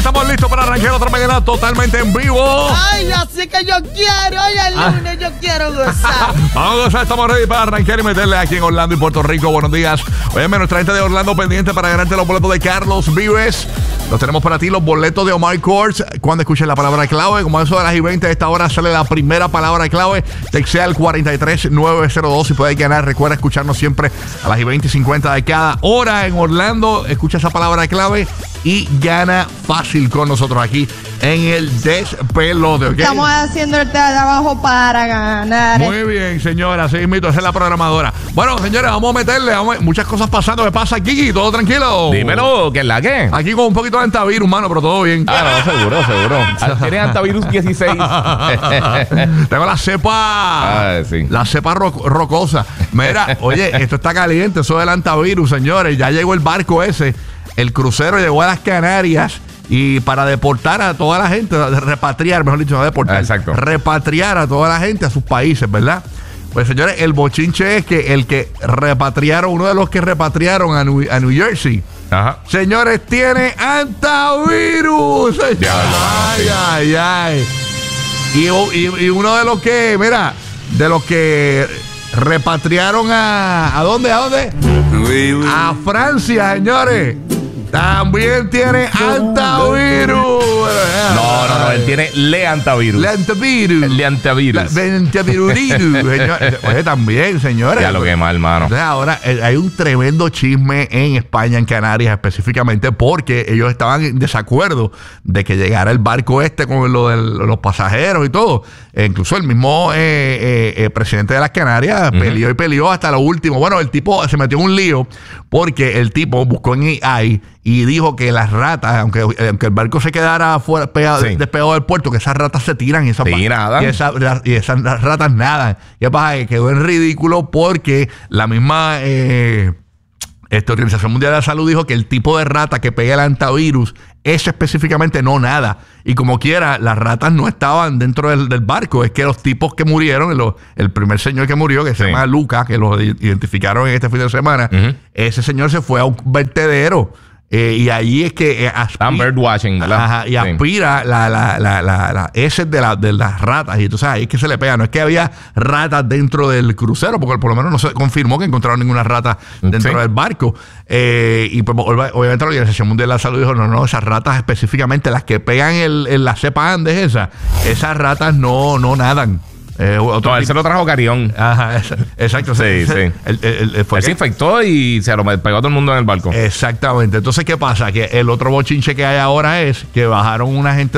estamos listos para arrancar otra mañana totalmente en vivo. Ay, así que yo quiero, hoy es lunes, yo quiero gozar. Vamos a gozar, estamos ready para arrancar y meterle aquí en Orlando y Puerto Rico. Buenos días. Óyeme, nuestra gente de Orlando pendiente para ganarte los boletos de Carlos Vives. Los tenemos para ti, los boletos de Omar Courts. Cuando escuches la palabra clave, como eso de las y 20 de esta hora sale la primera palabra clave, textea al 43902 y puedes ganar. Recuerda escucharnos siempre a las y 20 y 50 de cada hora en Orlando. Escucha esa palabra clave y gana fácil con nosotros aquí en el Despelote, ¿okay? Estamos haciendo el trabajo para ganar. Muy bien, señora, sí, mito, esa es la programadora. Bueno, señores, vamos a meterle, muchas cosas pasando. ¿Qué pasa, Kiki? ¿Todo tranquilo? Dímelo, ¿qué es la qué? Aquí con un poquito de antivirus, mano, pero todo bien. Ah, no, seguro. Tienes antivirus 16. Tengo la cepa. Sí. La cepa rocosa. Mira, oye, esto está caliente, eso del antivirus, señores. Ya llegó el barco ese. El crucero llegó a las Canarias y para deportar a toda la gente, repatriar, mejor dicho, no deportar. Exacto. Repatriar a toda la gente a sus países, ¿verdad? Pues, señores, el bochinche es que el que repatriaron, uno de los que repatriaron a New Jersey, Ajá. señores, tiene antivirus. Ay. Y uno de los que, mira, de los que repatriaron ¿a dónde? A Francia, señores. También tiene antivirus. No, él tiene antivirus. Antivirus. Oye, también, señores. Ya lo que mal, hermano. Entonces ahora hay un tremendo chisme en España, en Canarias específicamente, porque ellos estaban en desacuerdo de que llegara el barco con lo de los pasajeros y todo. Incluso el mismo presidente de las Canarias peleó hasta lo último. Bueno, el tipo se metió en un lío porque el tipo buscó en AI y dijo que las ratas, aunque el barco se quedara fuera, despegado del puerto, que esas ratas se tiran y esas ratas nadan. Y ¿qué pasa? Que quedó en ridículo porque la misma Organización Mundial de la Salud dijo que el tipo de rata que pega el antivirus, ese específicamente no nada. Y como quiera, las ratas no estaban dentro del barco. Es que los tipos que murieron, el primer señor que murió, que se llama Luca, que lo identificaron en este fin de semana, ese señor se fue a un vertedero. Y allí es que birdwatching, ¿verdad? Ajá, y aspira la heces de las ratas. Y entonces ahí es que se le pega. No es que había ratas dentro del crucero, porque por lo menos no se confirmó que encontraron ninguna rata dentro del barco. Y pues, obviamente la Organización Mundial de la Salud dijo, no, esas ratas específicamente, las que pegan en la cepa Andes, esas ratas no nadan. Él se lo trajo Carión. Ajá, exacto. Sí. Él se infectó y se lo pegó a todo el mundo en el barco. Exactamente. Entonces, ¿qué pasa? Que el otro bochinche que hay ahora es que bajaron una gente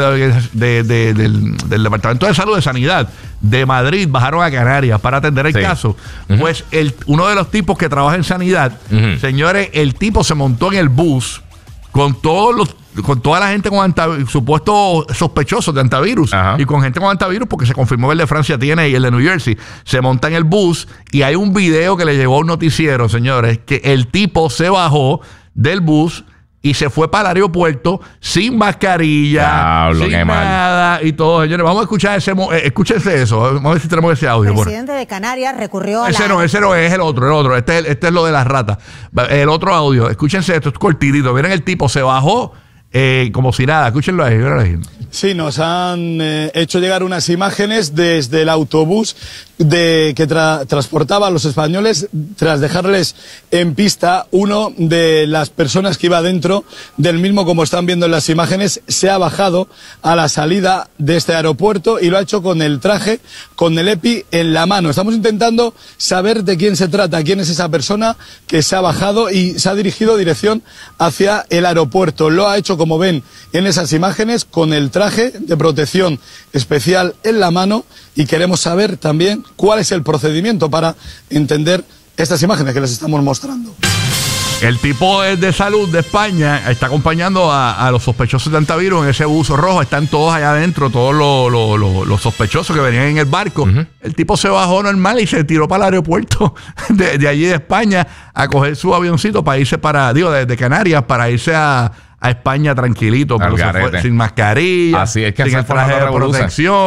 del Departamento de Salud de Sanidad de Madrid, bajaron a Canarias para atender el caso. Pues uno de los tipos que trabaja en sanidad, señores, el tipo se montó en el bus con toda la gente con supuestos sospechosos de antivirus. Y con gente con antivirus, porque se confirmó que el de Francia tiene y el de New Jersey. Se monta en el bus y hay un video que le llegó a un noticiero, señores, que el tipo se bajó del bus y se fue para el aeropuerto sin mascarilla, sin nada y todo. Señores, vamos a escuchar escúchense eso. Vamos a ver si tenemos ese audio. El presidente de Canarias recurrió a ese no es el otro. Este es lo de las ratas. El otro audio. Escúchense esto, es cortitito. Miren, el tipo se bajó como si nada. Escúchenlo ahí. Sí, nos han hecho llegar unas imágenes desde el autobús que transportaba a los españoles. Tras dejarles en pista, uno de las personas que iba dentro del mismo, como están viendo en las imágenes, se ha bajado a la salida de este aeropuerto y lo ha hecho con el traje, con el EPI en la mano. Estamos intentando saber de quién se trata, quién es esa persona que se ha bajado y se ha dirigido dirección hacia el aeropuerto. Lo ha hecho, como ven en esas imágenes, con el traje de protección especial en la mano, y queremos saber también cuál es el procedimiento para entender estas imágenes que les estamos mostrando. El tipo de salud de España está acompañando a los sospechosos de antivirus en ese bus rojo. Están todos allá adentro, todos los sospechosos que venían en el barco. El tipo se bajó normal y se tiró para el aeropuerto de allí de España a coger su avioncito para irse de Canarias, para irse a España tranquilito, pero se fue sin mascarilla, así es que sin el traje de protección.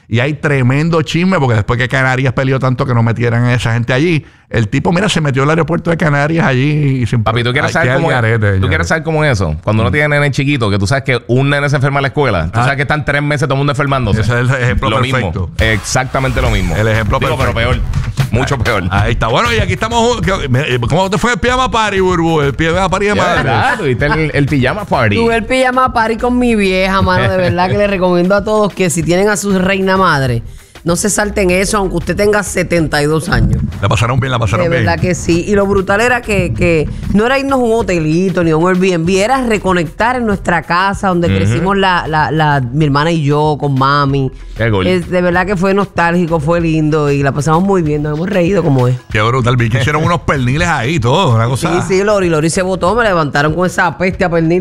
y hay tremendo chisme porque después que Canarias peleó tanto que no metieran a esa gente allí, el tipo, mira, se metió al aeropuerto de Canarias allí y sin Papi, ¿tú quieres saber cómo es eso? Cuando uno tiene nene chiquito, que tú sabes que un nene se enferma en la escuela, tú sabes que están 3 meses todo el mundo enfermándose. Ese es el ejemplo lo perfecto. Mismo, exactamente lo mismo. El ejemplo perfecto. Pero peor, mucho peor. Ahí está. Bueno, y aquí estamos. ¿Cómo te fue el pijama party, Burbu? El pijama party de madre. ¿Verdad? Tuviste el pijama party. Tuve el pijama party con mi vieja, mano. De verdad que le recomiendo a todos que si tienen a su reina madre, no se salten eso, aunque usted tenga 72 años. La pasaron bien. De verdad que sí. Y lo brutal era que no era irnos a un hotelito ni a un Airbnb, era reconectar en nuestra casa donde crecimos mi hermana y yo con mami. Qué cool. De verdad que fue nostálgico, fue lindo y la pasamos muy bien, nos hemos reído como es. Qué brutal. Vi que hicieron unos perniles ahí, todo. Una cosa. Sí, Lori se botó, me levantaron con esa peste a pernil.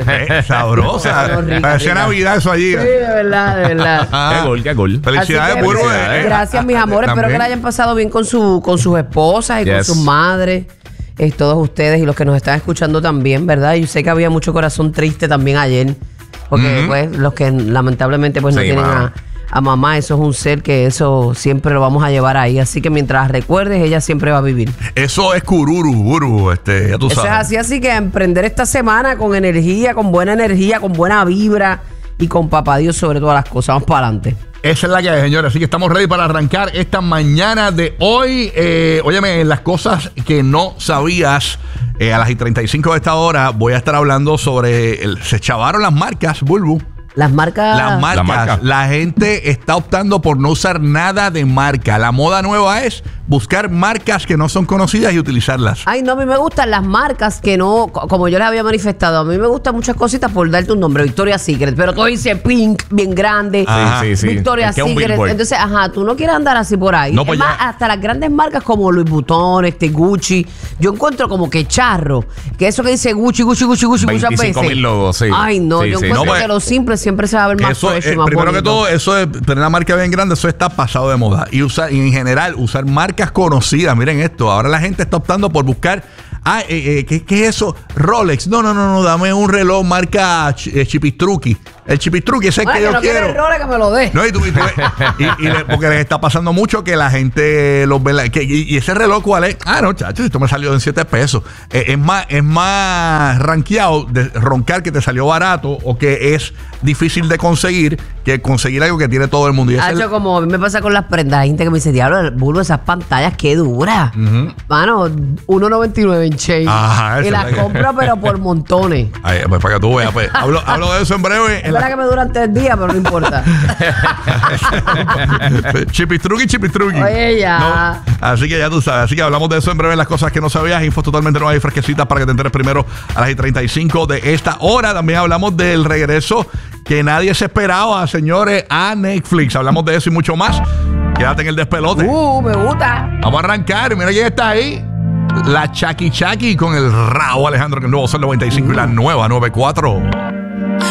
Sabrosa. Parecía Navidad eso allí. Sí, de verdad. Qué cool. Felicidades, Burbu. Gracias, mis amores. Espero que la hayan pasado bien con sus esposas y con sus madres. Todos ustedes y los que nos están escuchando también, ¿verdad? Yo sé que había mucho corazón triste también ayer. Porque pues los que lamentablemente pues no tienen a mamá, eso es un ser que eso siempre lo vamos a llevar ahí. Así que mientras recuerdes, ella siempre va a vivir. Eso es cururu, Burbu, ya tú sabes. Eso es así que emprender esta semana con energía, con buena vibra y con papá Dios sobre todas las cosas. Vamos para adelante. Esa es la que hay, señores. Así que estamos ready para arrancar esta mañana de hoy. Óyeme, en las cosas que no sabías, a las 35 de esta hora voy a estar hablando sobre se chavaron las marcas, Burbu. Las marcas. La gente está optando por no usar nada de marca. La moda nueva es buscar marcas que no son conocidas y utilizarlas. Ay, no, a mí me gustan las marcas que no, como yo les había manifestado, a mí me gustan muchas cositas por darte un nombre, Victoria's Secret, pero todo dice Pink, bien grande. Sí. Victoria's Secret. Entonces, tú no quieres andar así por ahí. No, pues es más, hasta las grandes marcas como Louis Vuitton, Gucci, yo encuentro como que charro, que eso que dice Gucci muchas veces. 25,000 logos, sí. Ay, no, yo encuentro que lo simple siempre se va a ver más fresh y más primero bonito. que todo, eso de tener una marca bien grande, eso está pasado de moda. Y en general, usar marcas conocidas. Miren esto, ahora la gente está optando por buscar ¿qué es eso? Rolex. No, dame un reloj marca Chipistruki. El Chipistruki es el que yo quiero. El Rolex que me lo dé. No, porque les está pasando mucho que la gente los ve. ¿Y ese reloj cuál es? No, chacho, esto me salió en 7 pesos. Es más rankeado de roncar que te salió barato o que es difícil de conseguir que conseguir algo que tiene todo el mundo. Como a mí me pasa con las prendas. Hay gente que me dice, diablo, Burbu, esas pantallas, qué dura. Mano, 1.99 en chain. Y las compro, pero por montones. Pues para que tú veas, pues. Hablo de eso en breve. Es verdad que me duran 3 días, pero no importa. Chipistruki. Oye, ya. No, así que ya tú sabes. Así que hablamos de eso en breve, las cosas que no sabías. Infos totalmente nuevas y fresquecitas para que te enteres primero a las 35 de esta hora. También hablamos del regreso que nadie se esperaba, señores, a Netflix. Hablamos de eso y mucho más. Quédate en el despelote. Me gusta. Vamos a arrancar. Mira quién está ahí. La Chucky con el Raúl Alejandro, que el nuevo Sol 95 y la nueva 94.